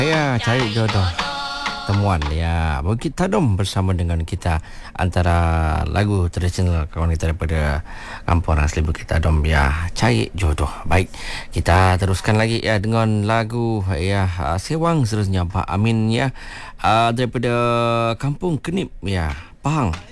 Ya, cari jodoh temuan ya. Kita dom bersama dengan kita antara lagu tradisional kawan kita daripada kampung orang Seribu kita dom ya, cari jodoh. Baik, kita teruskan lagi ya dengan lagu ya Sewang seterusnya Pak Amin ya, daripada Kampung Kenip ya, Pahang.